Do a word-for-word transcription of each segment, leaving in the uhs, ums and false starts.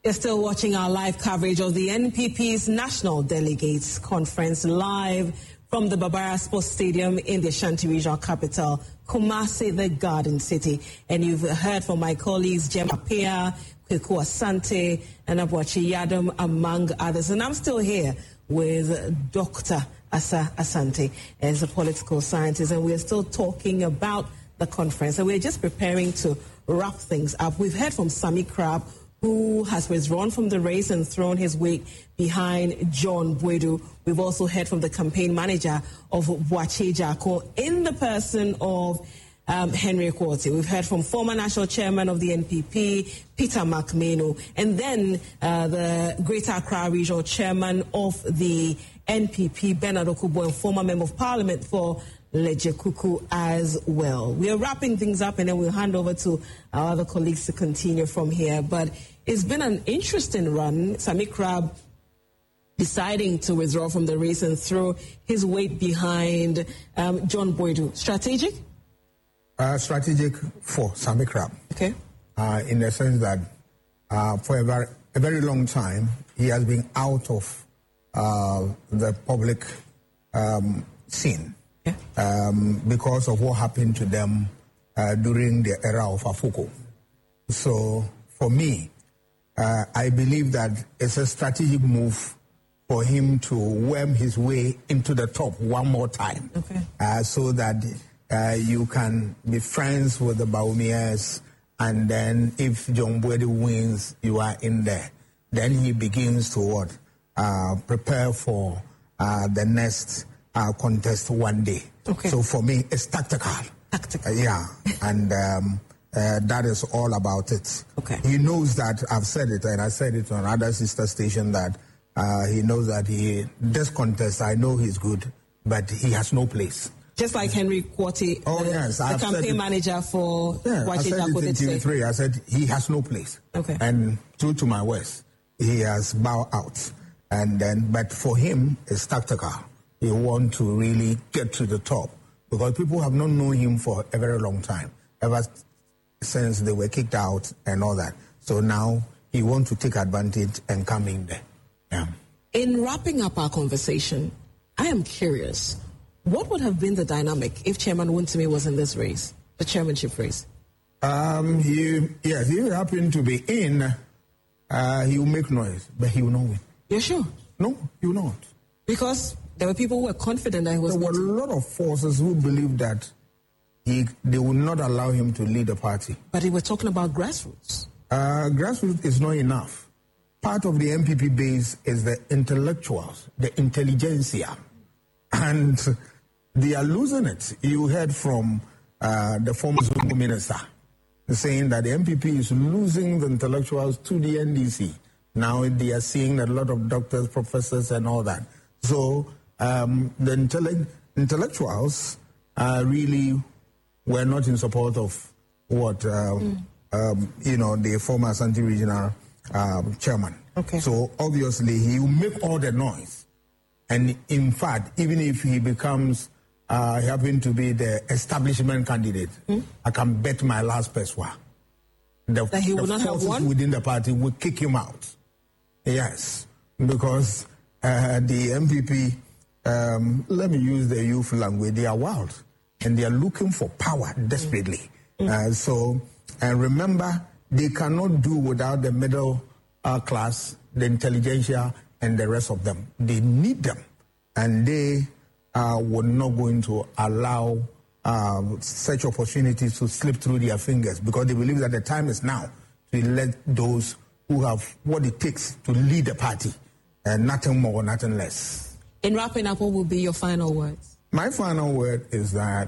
You're still watching our live coverage of the N P P's National Delegates Conference live from the Barbara Sports Stadium in the Ashanti Regional Capital, Kumasi, the Garden City. And you've heard from my colleagues, Gemma Pia, Kweku Asante, and Abuachi Yadom, among others. And I'm still here with Doctor Asa Asante as a political scientist, and we're still talking about the conference. And we're just preparing to wrap things up. We've heard from Sammy Crab, who has withdrawn from the race and thrown his weight behind John Boadu. We've also heard from the campaign manager of Boakye Jarko in the person of um, Henry Quartey. We've heard from former national chairman of the N P P, Peter McMahon, and then uh, the Greater Accra Regional chairman of the N P P, Bernard Okubo, and former member of parliament for Leje Kuku as well. We are wrapping things up, and then we'll hand over to our other colleagues to continue from here. But it's been an interesting run. Sammy Crab deciding to withdraw from the race and throw his weight behind um, John Boadu. Strategic? Uh, strategic for Sammy Crab. Okay. Uh, in the sense that uh, for a very, a very long time, he has been out of uh, the public um, scene. Yeah. Um, because of what happened to them uh, during the era of Afuko. So for me, uh, I believe that it's a strategic move for him to worm his way into the top one more time. Okay. Uh, so that uh, you can be friends with the Baumias, and then if John Boadu wins, you are in there. Then he begins to what? Uh, prepare for uh, the next Uh, contest one day. Okay. So for me, it's tactical. Tactical. Uh, yeah, and um, uh, that is all about it. Okay. He knows that, I've said it, and I said it on other sister station, that uh, he knows that he, this contest, I know he's good, but he has no place. Just like Henry Quartey, oh, the, yes, the I've campaign manager for yeah, I Boakye said Jarko it in T V three. I said he has no place. Okay. And true to my words, he has bowed out. And then, but for him, it's tactical. He wants to really get to the top because people have not known him for a very long time, ever since they were kicked out and all that. So now he wants to take advantage and come in there. Yeah. In wrapping up our conversation, I am curious, what would have been the dynamic if Chairman Wontumi was in this race, the chairmanship race? Um, he, yes, he happened to be in, uh, he will make noise, but he will not win. You're sure? No, he will not. Because there were people who were confident that he was There were a lot of forces who believed that he, they would not allow him to lead the party. But they were talking about grassroots. Uh, grassroots is not enough. Part of the N P P base is the intellectuals, the intelligentsia. And they are losing it. You heard from uh, the former minister saying that the N P P is losing the intellectuals to the N D C. Now they are seeing a lot of doctors, professors, and all that. So um, the intellect- intellectuals uh, really were not in support of what, uh, mm. um, you know, the former Asante Regional um, chairman. Okay. So obviously he will make all the noise. And in fact, even if he becomes, uh, he happens to be the establishment candidate, mm. I can bet my last peswa. The, that he the would not have won? within the party will kick him out. Yes, because uh, the N P P, um, let me use the youth language, they are wild and they are looking for power desperately. Mm. Uh, so, and remember, they cannot do without the middle uh, class, the intelligentsia, and the rest of them. They need them, and they uh, were not going to allow uh, such opportunities to slip through their fingers because they believe that the time is now to let those who have what it takes to lead the party, and nothing more, nothing less. In wrapping up, what will be your final words? My final word is that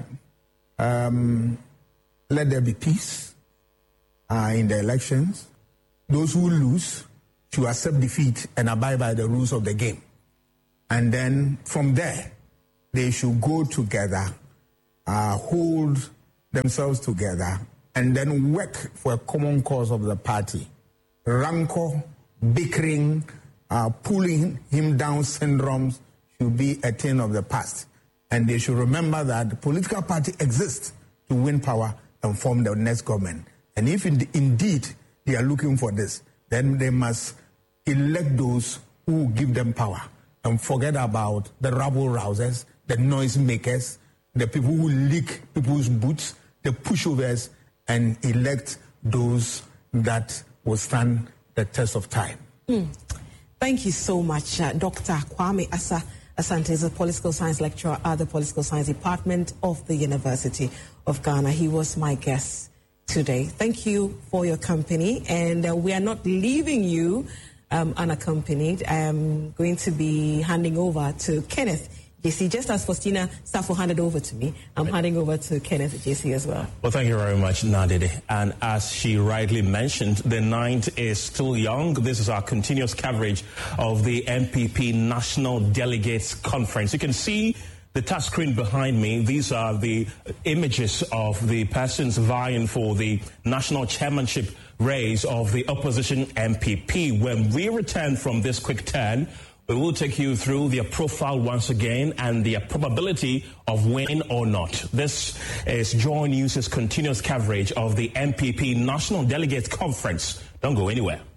um, let there be peace uh, in the elections. Those who lose should accept defeat and abide by the rules of the game. And then from there, they should go together, uh, hold themselves together, and then work for a common cause of the party. Rancor, bickering, uh, pulling him down syndromes should be a thing of the past. And they should remember that the political party exists to win power and form the next government. And if in, indeed they are looking for this, then they must elect those who give them power and forget about the rabble rousers, the noise makers, the people who leak people's boots, the pushovers, and elect those that will stand the test of time. Mm. Thank you so much, uh, Doctor Kwame Asa Asante is a political science lecturer at the Political Science Department of the University of Ghana. He was my guest today. Thank you for your company, and uh, we are not leaving you um, unaccompanied. I'm going to be handing over to Kenneth J C. Just as Faustina Safo handed over to me, I'm handing over to Kenneth J C as well. Well, thank you very much, Nadede. And as she rightly mentioned, the ninth is still young. This is our continuous coverage of the M P P National Delegates Conference. You can see the touch screen behind me. These are the images of the persons vying for the national chairmanship race of the opposition M P P. When we return from this quick turn, we will take you through their profile once again and their probability of winning or not. This is Joy News' continuous coverage of the M P P National Delegates Conference. Don't go anywhere.